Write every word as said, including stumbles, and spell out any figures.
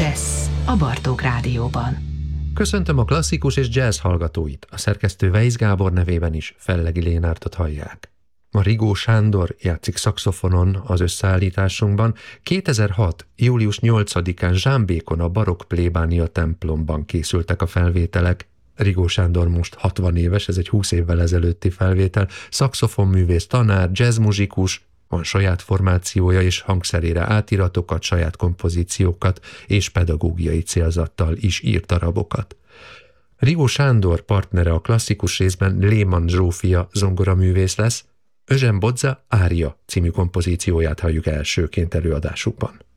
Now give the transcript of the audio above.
Jazz a Bartók Rádióban. Köszöntöm a klasszikus és jazz hallgatóit, a szerkesztő Weisz Gábor nevében is Fellegi Lénártot hallják. Ma Rigó Sándor játszik szaxofonon az összeállításunkban. kétezer-hat. július nyolcadikán Zsámbékon a Barokk Plébánia templomban készültek a felvételek. Rigó Sándor most hatvan éves, ez egy húsz évvel ezelőtti felvétel, szaxofonművész, tanár, jazzmuzsikus, van saját formációja és hangszerére átiratokat, saját kompozíciókat és pedagógiai célzattal is írt darabokat. Rigó Sándor partnere a klasszikus részben Lehmann Zsófia zongoraművész lesz, Eugene Bozza Ária című kompozícióját halljuk elsőként előadásukban.